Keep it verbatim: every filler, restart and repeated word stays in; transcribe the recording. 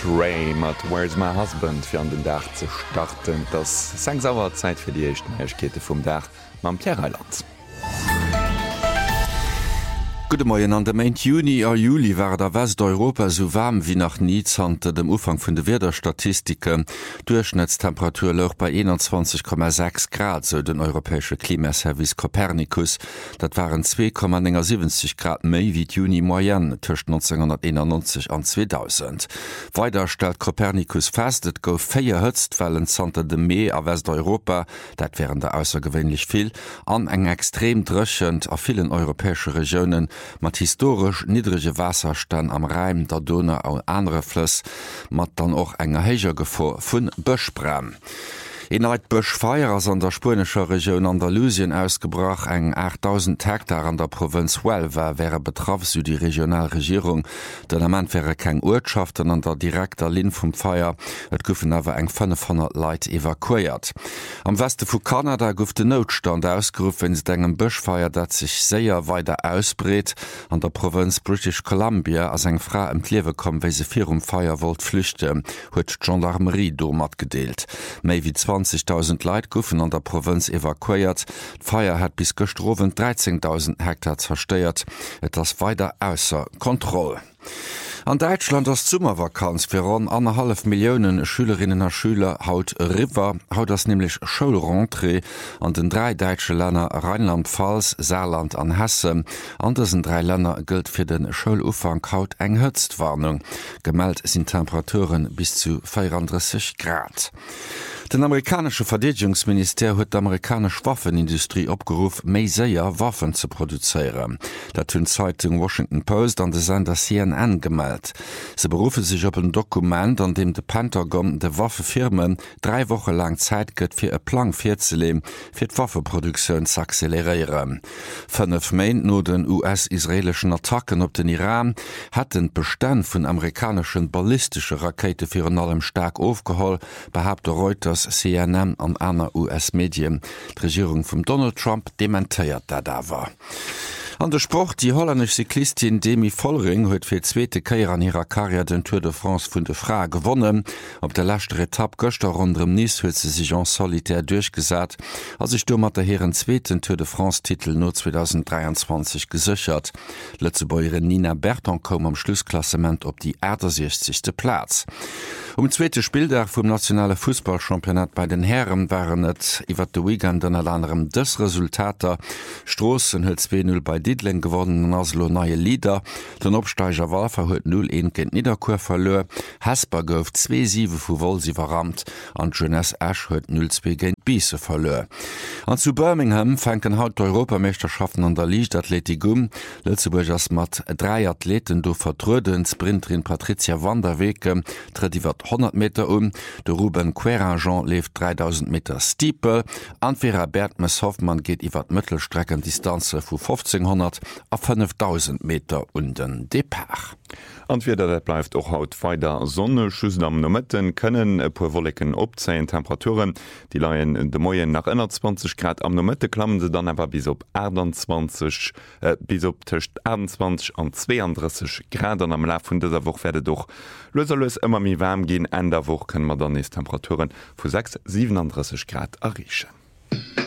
Ray mat Where's my husband fir an den Dach ze starten. Das seng sauer Zeit fir die echten Herrschkete vum Dach mam Pierreiland. Gute Morgen. An dem Main Juni a Juli war der Westeuropa so warm wie nach nie zante dem Ufang vun de Wetterstatistike. Durchschnittstemperatur loch bei einundzwanzig Komma sechs Grad, so den europäische Klimaservice Copernicus. Dat waren zwei Komma siebzig Grad méi wie Juni Moyen zwischen neunzehnhunderteinundneunzig an zweitausend. Weiter stellt Copernicus fest, et gouf vier Höchstwellen zante dem Mee a Westeuropa, dat wären da außergewöhnlich viel, an eng extrem dröchend a vielen europäische Regionen mat historisch niedrige Wasserstand am Rhein, der Donau und andere Flüsse, mat dann auch enger heiger Gefahr vun Böschbrand. Inheit Böschfeiers an der spanischer Region Andalusien ausgebracht, eng achttausend Hektar an der Provinz Huelva wäre betroffen so die Regionalregierung. Den Amment wäre kein Ortschaften an der direkter Lin vom Feier, et goufen awer eng fünfhundert Leute evakuiert. Am Westen vu Kanada gouf de Notstand ausgerufen, wenn es engem Böschfeier, dat sich sehr weiter ausbreet, an der Provinz British Columbia als eng Frau im Klewe kom, weil sie vier um Feier wollt flüchten, huet Gendarmerie domat gedeelt. Mei wie zwanzigtausend Leute goufen an der Provinz evakuiert. Feier hat bis gestroven dreizehntausend Hektar zerstört. Etwas weiter außer Kontrolle. An Deutschland as Summervakanz fir an anderhalb Millionen Schülerinnen a Schüler haut River, haut das nämlich Schulrentrée an den drei deutsche Länder Rheinland-Pfalz, Saarland an Hessen. An diesen drei Länder gilt fir den Schulufang haut eng Höchstwarnung. Gemeldet sind Temperaturen bis zu vierunddreißig Grad. Den amerikanische Verteidigungsminister huet d'amerikanische Waffenindustrie opgerufen, méi séier Waffen zu produzieren. Dat hunn Zeitung Washington Post an de Sender C N N gemeldet. Se berufen sich op ein Dokument, an dem de Pentagon de Waffefirmen drei Wochen lang Zeit gëtt fir e Plan firzelehn, fir d' Waffenproduktion zu accelerieren. Fünf Main no den U S-israelischen Attacken op den Iran hat den Bestand vun amerikanischen ballistische Rakete fir an allem stark aufgeholt, behauptet Reuters, C N N an aner U S-Medien. Die Regierung von Donald Trump dementiert dat awer. An der Sport, die holländisch Cyklistin Demi Vollering huet fir zweite Keier an ihrer Karriere den Tour de France vun de Fra gewonnen. Op der letzte Etappe Göster rund um Nice huet sie sich en solitär durchgesat, als sich dummer der Herren zweiten Tour de France-Titel nur zwanzig dreiundzwanzig gesichert. Lützebäuerin Nina Berton kom am Schlussklassement op die sechzigste Platz. Um zweite Spieltag vom nationale Fußballchampionat bei den Herren waren et iwwer de Weekend an anderem des Resultater. Strossen huet zwei null bei Diedling gewonnen an Oslo neue Lieder. Den Obsteiger Walfer huet null eins gegen Niederkur verlor. Hesper gouf zwei sieben vu Wolsi verrammt an Jeunesse Ash huet null zwei gegen Biese verlor. An zu Birmingham fänken haut Europameisterschaften an der Leichtathletik um. Lützeburg ass mat drei Athleten do vertruden, Sprinterin Patricia Wanderwege tritt iwwer hundert Meter um, de Ruben Querangeon lebt dreitausend Meter Steeple, Antwerper Bertmes Hoffmann geht iwwer Mittelstreckendistanze vu fünfzehnhundert auf fünftausend Meter und den Depart. Entweder dat bleibt auch haut weiter Sonne, Schüssen am Nommetten können e puer Wolken opzeien Temperaturen, die leiien de Moien nach einundzwanzig Grad am Nommette klammen se dann aber bis op einundzwanzig äh, bis op tcht einundzwanzig an zweiunddreißig Grad am Lauf vun dieser Woche werde doch loserlos immer mi warm gehen, an der Woche können man dann Temperaturen vu sechs bis siebenunddreißig Grad erreichen.